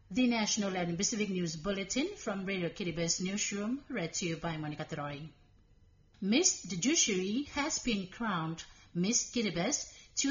The National and Pacific News Bulletin from Radio Kiribati Newsroom, read to you by Monica Teroy. Miss de Judiciary has been crowned Miss Kiribati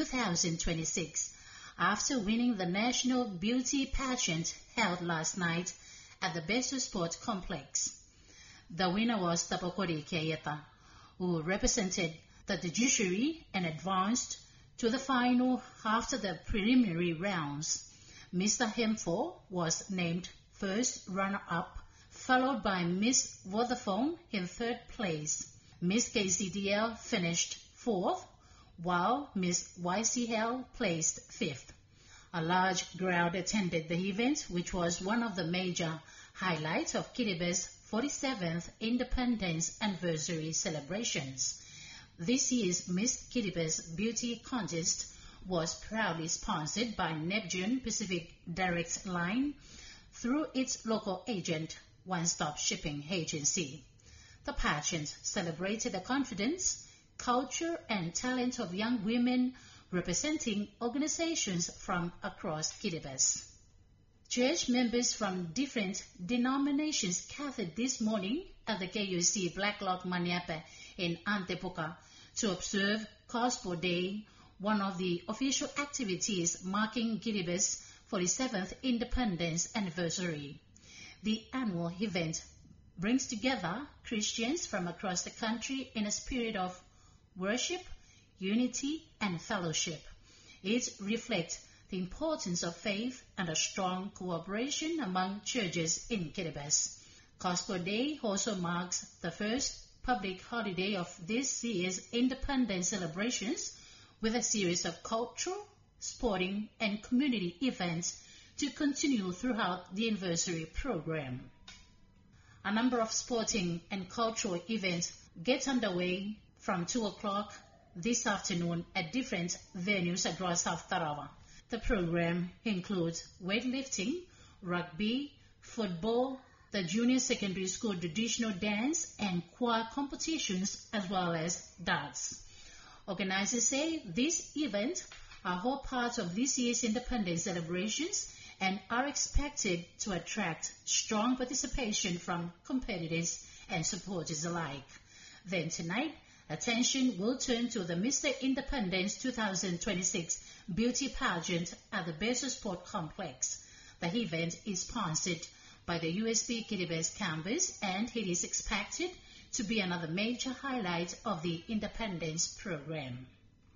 2026 after winning the National Beauty Pageant held last night at the Besu Sport Complex. The winner was Tapokori Kayeta, who represented the judiciary and advanced to the final after the preliminary rounds. Mr. Hemfo was named first runner-up, followed by Miss Vodafone in third place. Miss KCDL finished fourth, while Miss YCL placed fifth. A large crowd attended the event, which was one of the major highlights of Kiribati's 47th Independence Anniversary celebrations. This year's Miss Kiribati Beauty Contest was proudly sponsored by Neptune Pacific Direct Line through its local agent, One Stop Shipping Agency. The pageant celebrated the confidence, culture, and talent of young women representing organizations from across Kiribati. Church members from different denominations gathered this morning at the KUC Black Lock Maniape in Antepuka to observe Cospo Day, one of the official activities marking Kiribati's 47th Independence Anniversary. The annual event brings together Christians from across the country in a spirit of worship, unity, and fellowship. It reflects the importance of faith and a strong cooperation among churches in Kiribati. Cospo Day also marks the first public holiday of this year's independence celebrations, with a series of cultural, sporting, and community events to continue throughout the anniversary program. A number of sporting and cultural events get underway from 2 o'clock this afternoon at different venues across South Tarawa. The program includes weightlifting, rugby, football, the junior secondary school traditional dance, and choir competitions, as well as darts. Organizers say these events are all part of this year's independence celebrations and are expected to attract strong participation from competitors and supporters alike. Then tonight, attention will turn to the Mr. Independence 2026 beauty pageant at the Besu Sport Complex. The event is sponsored by the USB Kiribati campus, and it is expected to be another major highlight of the Independence program.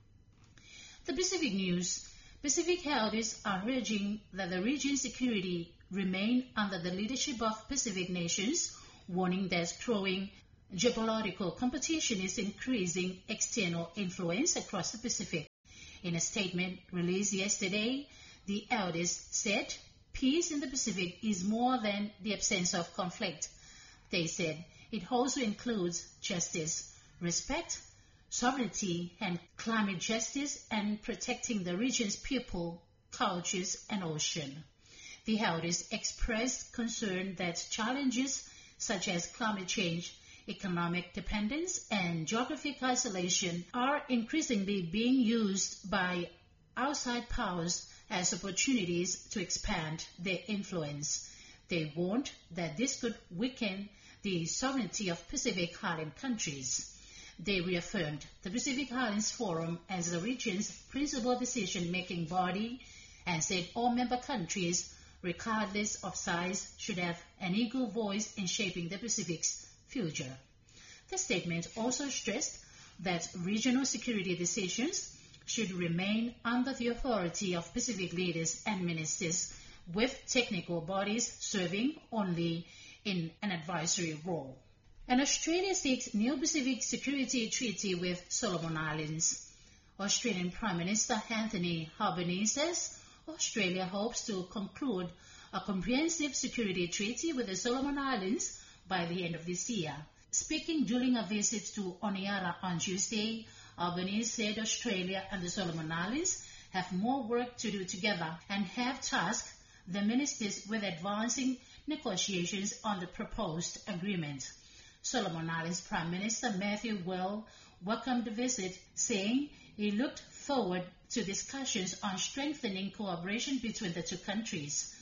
The Pacific News. Pacific elders are urging that the region's security remain under the leadership of Pacific nations, warning that growing geopolitical competition is increasing external influence across the Pacific. In a statement released yesterday, the elders said peace in the Pacific is more than the absence of conflict. They said it also includes justice, respect, sovereignty, and climate justice, and protecting the region's people, cultures, and ocean. The elders expressed concern that challenges such as climate change, economic dependence, and geographic isolation are increasingly being used by outside powers as opportunities to expand their influence. They warned that this could weaken the sovereignty of Pacific Island countries. They reaffirmed the Pacific Islands Forum as the region's principal decision-making body and said all member countries, regardless of size, should have an equal voice in shaping the Pacific's future. The statement also stressed that regional security decisions should remain under the authority of Pacific leaders and ministers, with technical bodies serving only in an advisory role. And Australia seeks new Pacific security treaty with Solomon Islands. Australian Prime Minister Anthony Albanese says Australia hopes to conclude a comprehensive security treaty with the Solomon Islands by the end of this year. Speaking during a visit to Honiara on Tuesday, Albanese said Australia and the Solomon Islands have more work to do together and have tasked the ministers with advancing negotiations on the proposed agreement. Solomon Islands Prime Minister Matthew Well welcomed the visit, saying he looked forward to discussions on strengthening cooperation between the two countries.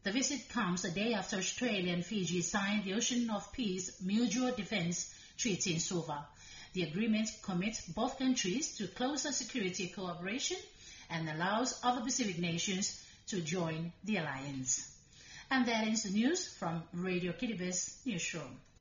The visit comes a day after Australia and Fiji signed the Ocean of Peace Mutual Defence Treaty in Suva. The agreement commits both countries to closer security cooperation and allows other Pacific nations to join the alliance. And that ends the news from Radio Kiribati Newsroom.